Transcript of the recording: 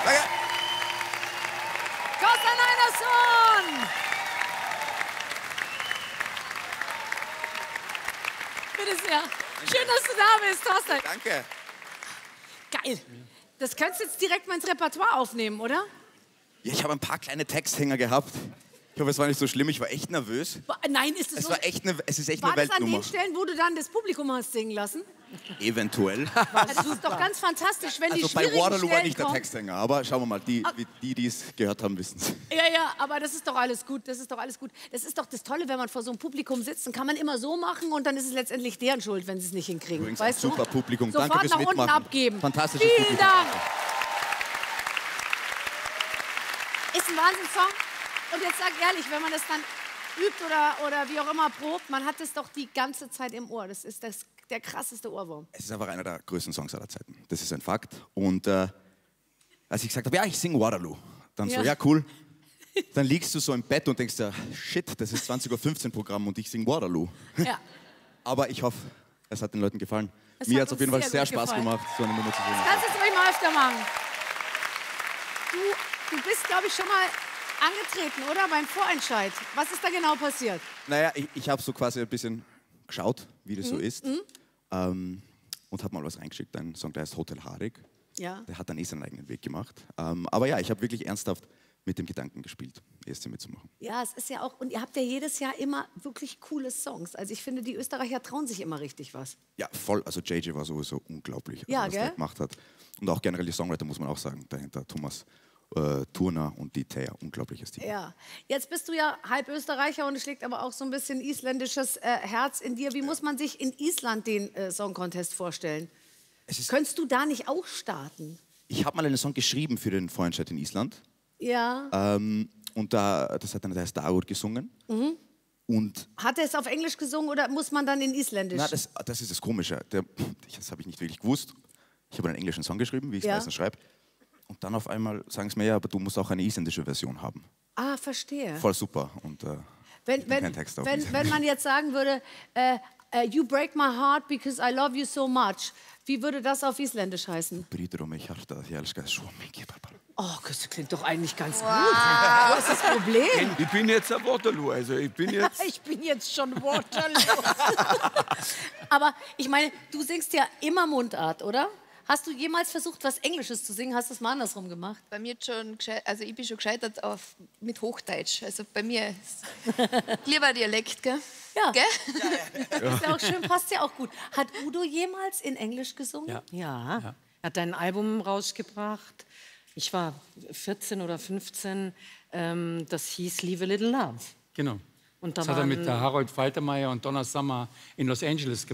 Danke. Thorsten Einerson! Bitte sehr. Schön, dass du da bist, Thorsten. Danke. Geil. Das könntest du jetzt direkt mal ins Repertoire aufnehmen, oder? Ja, ich habe ein paar kleine Texthänger gehabt. Ich hoffe, es war nicht so schlimm. Ich war echt nervös. Nein, ist es Es so? war echt es ist echt War eine das an Weltnummer. den Stellen, wo du dann das Publikum hast singen lassen? Eventuell. Das ist doch ganz fantastisch, wenn die Also bei schwierigen Waterloo war Stellen nicht der kommen. Texthänger, aber schauen wir mal, die es gehört haben, wissen es. Ja, ja, aber das ist doch alles gut, das ist doch alles gut. Das ist doch das Tolle, wenn man vor so einem Publikum sitzt, dann kann man immer so machen und dann ist es letztendlich deren Schuld, wenn sie es nicht hinkriegen. Übrigens Weißt ein du? super Publikum. Sofort Danke fürs nach unten Mitmachen. abgeben. Fantastisches Vielen Publikum. Dank. Ist ein Wahnsinnssong. Und jetzt sag ehrlich, wenn man das dann übt oder wie auch immer probt, man hat es doch die ganze Zeit im Ohr. Das ist der krasseste Ohrwurm. Es ist einfach einer der größten Songs aller Zeiten. Das ist ein Fakt. Und als ich gesagt habe, ja, ich singe Waterloo, dann so, ja, cool. Dann liegst du so im Bett und denkst dir, shit, das ist 20:15 Uhr Programm und ich singe Waterloo. Ja. Aber ich hoffe, es hat den Leuten gefallen. Es Mir hat hat es auf uns jeden Fall sehr sehr gut Spaß gefallen. gemacht, so eine Nummer zu singen. Kannst du es ruhig mal öfter machen. Du bist, glaube ich, schon mal angetreten, oder? Beim Vorentscheid. Was ist da genau passiert? Naja, ich habe so quasi ein bisschen geschaut, wie das so ist. Und habe mal was reingeschickt, einen Song, der heißt Hotel Harig. Ja. Der hat dann eh seinen eigenen Weg gemacht. Aber ja, ich habe wirklich ernsthaft mit dem Gedanken gespielt, ESC mitzumachen. Ja, es ist ja auch, und ihr habt ja jedes Jahr immer wirklich coole Songs. Also ich finde, die Österreicher trauen sich immer richtig was. Ja, voll. Also JJ war sowieso unglaublich, Ja, was der gell? gemacht hat. Und auch generell die Songwriter, muss man auch sagen, dahinter Thomas Turner und die Thea, unglaubliches Team. Ja. Jetzt bist du ja halb Österreicher und es schlägt aber auch so ein bisschen isländisches Herz in dir. Wie muss man sich in Island den Song Contest vorstellen? Könntest du da nicht auch starten? Ich habe mal einen Song geschrieben für den Vorentscheid in Island. Ja. Und das hat dann der heißt Dagur gesungen. Und Hat er es auf Englisch gesungen oder muss man dann in Isländisch? na, das ist das Komische. Das habe ich nicht wirklich gewusst. Ich habe einen englischen Song geschrieben, wie ich es Ja. meistens schreibe. Und dann auf einmal sagen sie mir, ja, aber du musst auch eine isländische Version haben. Ah, verstehe. Voll super. Und Wenn keinen Text auf wenn man jetzt sagen würde, you break my heart because I love you so much, wie würde das auf Isländisch heißen? Brýtur mig hjarta, ég elska þig svo mikið, Barbara. Oh, das klingt doch eigentlich ganz gut. Wo ist das Problem? Ich bin jetzt ein Waterloo, also ich bin jetzt... Ich bin jetzt schon Waterloo. Aber ich meine, du singst ja immer Mundart, oder? Hast du jemals versucht, was Englisches zu singen? Hast du es mal andersrum gemacht? Bei mir schon, also ich bin schon gescheitert mit Hochdeutsch. Also bei mir ist lieber Dialekt, gell? Ja. Gell? Ist ja auch schön, passt ja auch gut. Hat Udo jemals in Englisch gesungen? Ja. Er hat ein Album rausgebracht. Ich war 14 oder 15. Das hieß Leave a Little Love. Genau. Und da Das hat er mit waren- der Harold Faltermeier und Donna Summer in Los Angeles gemacht.